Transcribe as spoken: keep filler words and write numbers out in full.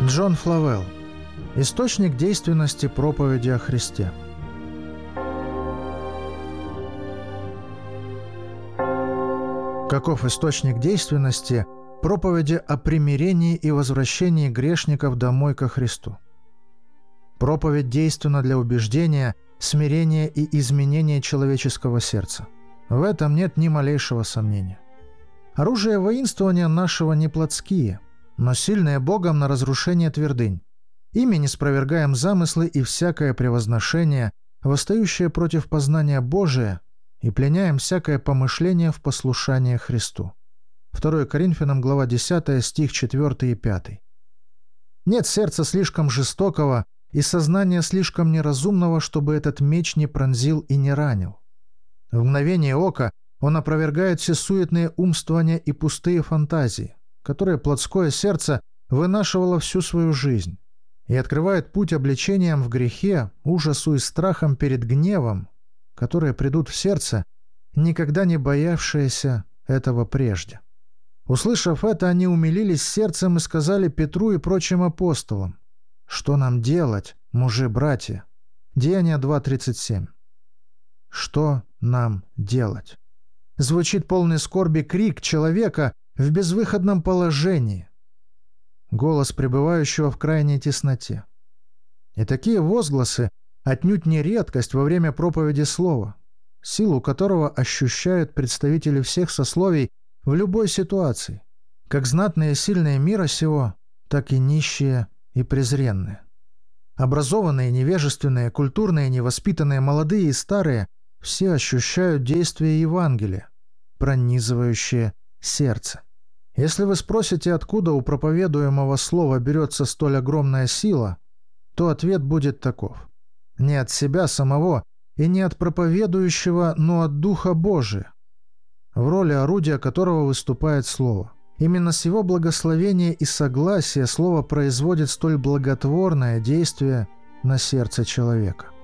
Джон Флавелл. Источник действенности проповеди о Христе. Каков источник действенности проповеди о примирении и возвращении грешников домой ко Христу? Проповедь действенна для убеждения, смирения и изменения человеческого сердца. В этом нет ни малейшего сомнения. Оружие воинствования нашего не плотские, но сильные Богом на разрушение твердынь. Ими не спровергаем замыслы и всякое превозношение, восстающее против познания Божия, и пленяем всякое помышление в послушание Христу. второе Коринфянам, глава десятая, стих четвёртый и пятый. Нет сердца слишком жестокого и сознания слишком неразумного, чтобы этот меч не пронзил и не ранил. В мгновение ока он опровергает все суетные умствования и пустые фантазии, которые плотское сердце вынашивало всю свою жизнь, и открывает путь обличениям в грехе, ужасу и страхом перед гневом, которые придут в сердце, никогда не боявшиеся этого прежде. Услышав это, они умилились сердцем и сказали Петру и прочим апостолам: «Что нам делать, мужи-братья?» Деяния два тридцать семь. Что нам делать? Звучит полный скорби крик человека в безвыходном положении, голос пребывающего в крайней тесноте. И такие возгласы отнюдь не редкость во время проповеди слова, силу которого ощущают представители всех сословий в любой ситуации, как знатные и сильные мира сего, так и нищие и презренные. Образованные, невежественные, культурные, невоспитанные, молодые и старые – все ощущают действие Евангелия, пронизывающее сердце. Если вы спросите, откуда у проповедуемого слова берется столь огромная сила, то ответ будет таков: не от себя самого и не от проповедующего, но от Духа Божия, в роли орудия которого выступает Слово. Именно с его благословения и согласия Слово производит столь благотворное действие на сердце человека.